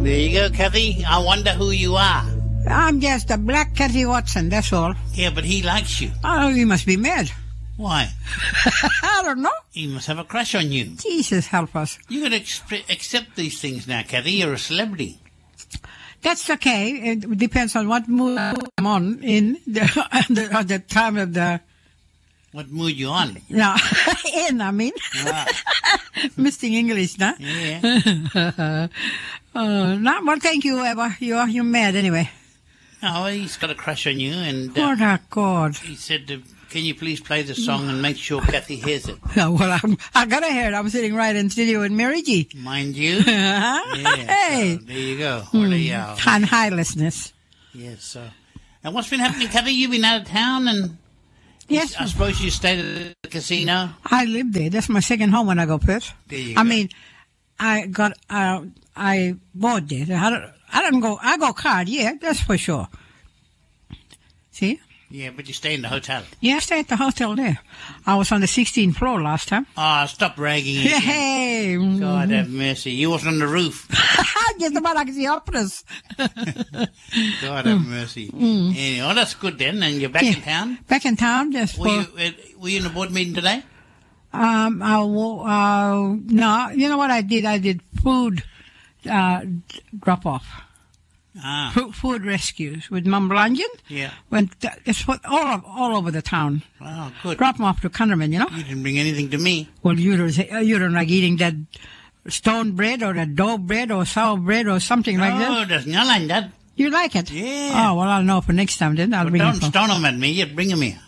There you go, Kathy. I wonder who you are. I'm just a black Kathy Watson, that's all. Yeah, but he likes you. Oh, you must be mad. Why? I don't know. He must have a crush on you. Jesus help us. You got to accept these things now, Kathy. You're a celebrity. That's okay. It depends on what mood I'm on in the time of the... What mood you on? No, I mean. Ah. Missing English, no? Yeah. No, well, thank you, Eva. You're mad anyway. No, he's got a crush on you, and What a God. he said, can you please play the song and make sure Kathy hears it? Well, I gotta hear it. I'm sitting right in studio with Mary G. Mind you? Yeah, Hey. so there you go. Well, there you are. And high listeners. Yes, so. And what's been happening, Kathy? You've been out of town, and Yes, I suppose you stayed at the casino? I live there. That's my second home when I go Perth. There you I go. mean, I bought there. I don't go. I go card. Yeah, that's for sure. See? Yeah, but you stay in the hotel. Yeah, I stay at the hotel there. I was on the 16th floor last time. Oh, stop ragging again. Hey, God have mercy. You wasn't on the roof. just about I can see operas. God have mercy. Anyway, oh, that's good then. And you're back in town? Back in town, just Were you in the board meeting today? No, you know what I did? I did food drop off. Ah, Food rescues with Mum Blanjan. yeah. It's all over the town. Oh, good. Drop them off to Cunderman, you know. You didn't bring anything to me. Well, you don't like eating that stone bread or that dough bread or sour bread or something like that. Oh, there's nothing like that. You like it? Yeah. Oh, well, I'll know for next time then. I'll But bring don't it. stone them at me. You bring them here.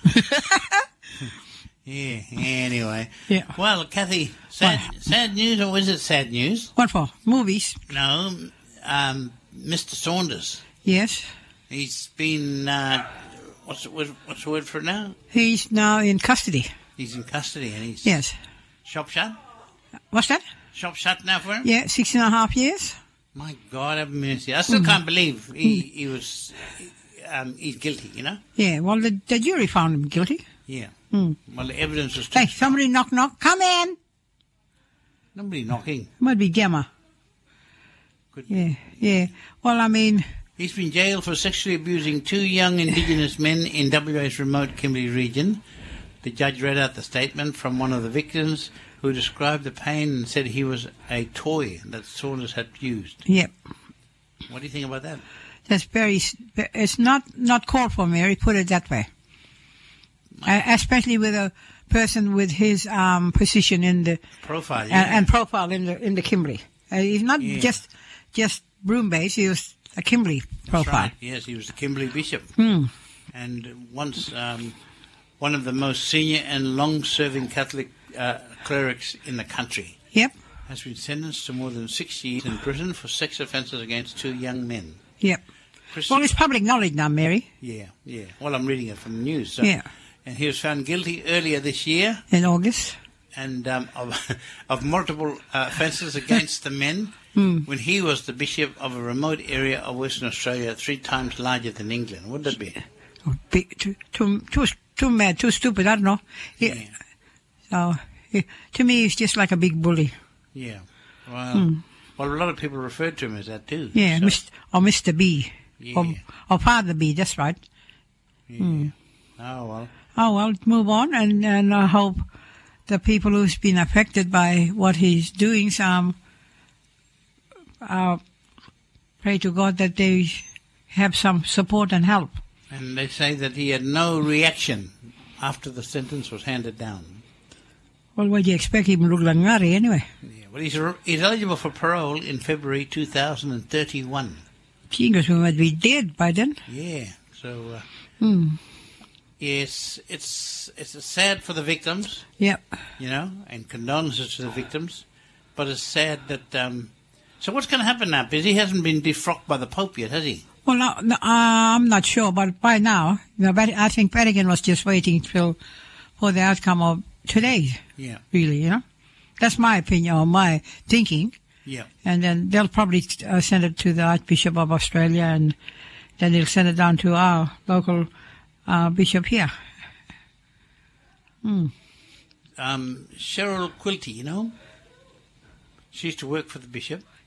Yeah, anyway. Yeah. Well, Kathy, sad news, or was it sad news? What for? Movies? No, Mr. Saunders. Yes. He's been, what's the word for it now? He's now in custody. He's in custody and he's Yes. shop shut? What's that? Shop shut now for him? Yeah, 6.5 years. My God have mercy. I still can't believe he was, he's guilty, you know? Yeah, well, the jury found him guilty. Yeah. Mm. Well, the evidence was too... Hey, somebody knock. Come in. Nobody knocking. Might be Gemma. Could- Yeah. Well, I mean, He's been jailed for sexually abusing 2 young Indigenous men in WA's remote Kimberley region. The judge read out the statement from one of the victims who described the pain and said he was a toy that Saunders had used. yeah. What do you think about that? That's it's not called for, Mary, put it that way. Especially with a person with his position in the Profile, yeah. and profile in the Kimberley. He's not just broom base. He was a Kimberley That's profile. right. Yes, he was the Kimberley bishop. Hmm. And once one of the most senior and long-serving Catholic clerics in the country Yep. has been sentenced to more than 6 years in prison for sex offences against 2 young men. Yep. Well, it's public knowledge now, Mary. Yeah. Well, I'm reading it from the news. So. Yeah. And he was found guilty earlier this year In August. and of multiple offences against the men when he was the bishop of a remote area of Western Australia 3 times larger than England. What would that be? Too mad, too stupid. I don't know. Yeah. So to me, he's just like a big bully. Yeah. Well, a lot of people referred to him as that too. Yeah, So, Mr. B. Yeah. Or Father B. That's right. yeah. Oh, well. Oh well, move on, and I hope the people who's been affected by what he's doing, pray to God that they have some support and help. And they say that he had no reaction after the sentence was handed down. Well, what do you expect? He look like Ngari anyway. Yeah. Well, he's eligible for parole in February 2031. Fingers, we might be dead by then. Yeah. So, yes, it's sad for the victims, Yep. you know, and condolences to the victims. But it's sad that. So what's going to happen now? Because he hasn't been defrocked by the Pope yet, has he? Well, no, I'm not sure, but by now, I think Vatican was just waiting for the outcome of today. Yeah. Really, you know, that's my opinion or my thinking. Yeah. And then they'll probably send it to the Archbishop of Australia, and then they'll send it down to our local bishop here. Cheryl Quilty, you know, she used to work for the bishop.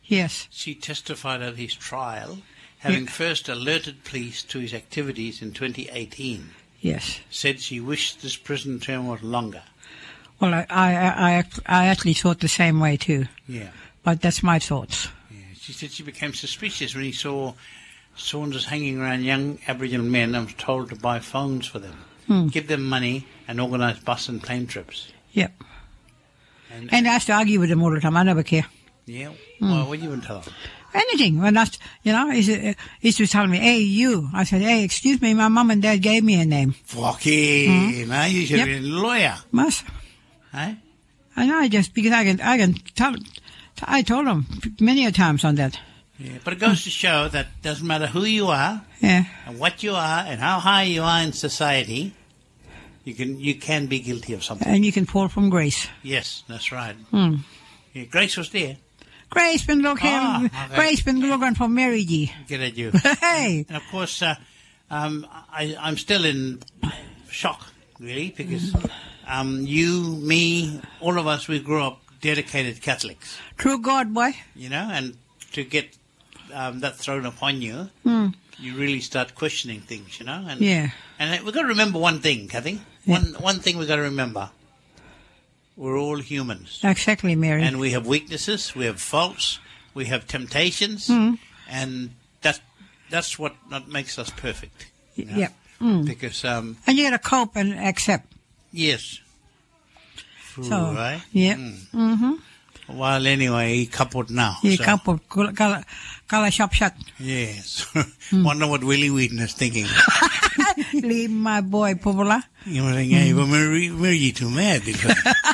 Yes. She testified at his trial, having first alerted police to his activities in 2018. Yes. Said she wished this prison term was longer. Well, I actually thought the same way too. Yeah. But that's my thoughts. Yeah. She said she became suspicious when he saw Saunders hanging around young Aboriginal men and was told to buy phones for them, give them money and organise bus and plane trips. Yep. And I used to argue with him all the time. I never care. Yeah. Well, what do you even tell them? Anything. When he used to tell me, hey, you. I said, hey, excuse me, my mum and dad gave me a name. Fucking, you should be a lawyer. Must. Eh? I know, because I can tell. I told them many a times on that. Yeah, but it goes to show that it doesn't matter who you are, and what you are, and how high you are in society, you can be guilty of something. And you can fall from grace. Yes, that's right. Yeah, Grace was there. Grace been looking. Okay. Grace been looking for Mary G. Get at you. Hey. And of course, I'm still in shock, really, because you, me, all of us, we grew up dedicated Catholics. True God, boy. And to get that thrown upon you, you really start questioning things, And, And we've got to remember one thing, Kathy. Yeah. One thing we've got to remember. We're all humans. Exactly, Mary. And we have weaknesses, we have faults, we have temptations, and that's what makes us perfect. Yep. Because... and you got to cope and accept. Yes. So, right? Yeah. Well, anyway, he coupled now. He coupled. Kala shop shut. Yes. Wonder what Willie Wheaton is thinking. Leave my boy, Popola. You were thinking, hey, were you too mad? Because...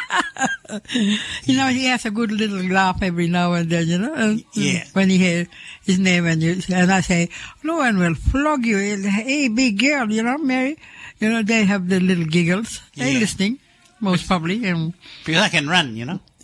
he has a good little laugh every now and then, Yeah. When he hears his name and I say, no one will flog you. Hey, big girl, Mary. They have the little giggles. They're listening, most probably. Because I can run,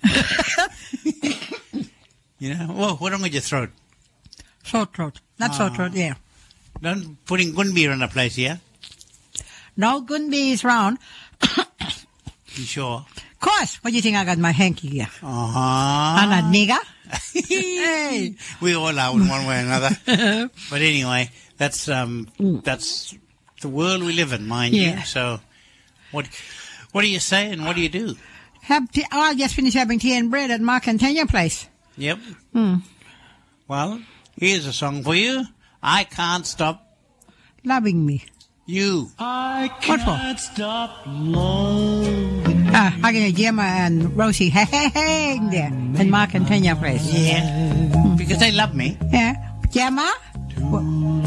Whoa, what's wrong with your throat? Sore throat. Not sore throat, yeah. Don't putting Gunby on the place here. No, Gunby is round. You sure? Of course. What do you think I got my hanky here? I'm a nigger. Hey. We all are in one way or another. But anyway, that's the world we live in, mind you. So, what do you say and what do you do? I just finished having tea and bread at Mark and Tanya place. Yep. Well, here's a song for you. I Can't Stop Loving Me. You. I can't stop loving you. I can Gemma and Rosie hang there at Mark and Tanya place. Yeah. Because they love me. Yeah. Gemma?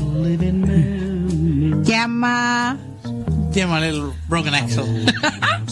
Gemma. They're my little broken axle.